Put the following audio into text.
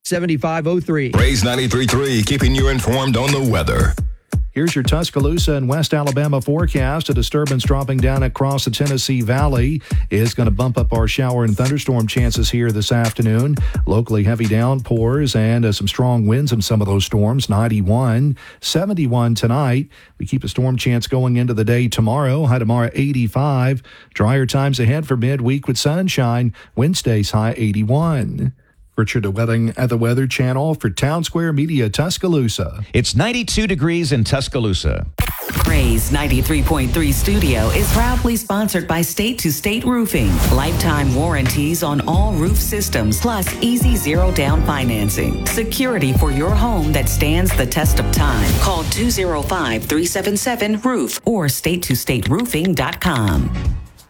7503. Raise 93.3, keeping you informed on the weather. Here's your Tuscaloosa and West Alabama forecast. A disturbance dropping down across the Tennessee Valley is going to bump up our shower and thunderstorm chances here this afternoon. Locally heavy downpours and some strong winds in some of those storms. 91, 71 tonight. We keep a storm chance going into the day tomorrow. High tomorrow 85. Drier times ahead for midweek with sunshine. Wednesday's high 81. Richard Wedding at the Weather Channel for Town Square Media, Tuscaloosa. It's 92 degrees in Tuscaloosa. Praise 93.3 Studio is proudly sponsored by State to State Roofing. Lifetime warranties on all roof systems, plus easy zero down financing. Security for your home that stands the test of time. Call 205-377-ROOF or state2stateroofing.com.